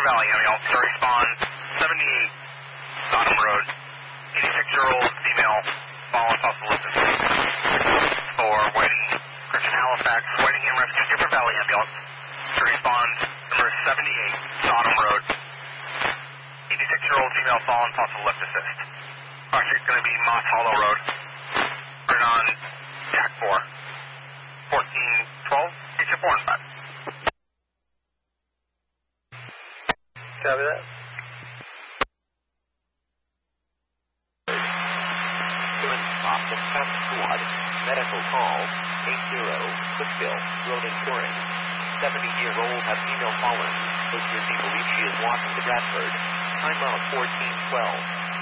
Valley Ambulance to respond 78 Sodom Road. 86-year-old female fallen hospital for Whiting Christian Halifax. Whitingham Rescue Gipper Valley Ambulance to respond number 78 Sodom Road. 86-year-old female fallen possible lift assist. Our street's going to be Moss Hollow Road. Right on TAC 4. 1412, future 4 and 5. Copy that. Austin Pest Squad, medical call, 80, Quickville, Road Insurance. 70-year-old has female fallen. Listeners believes she is walking to Bradford. Time out 1412.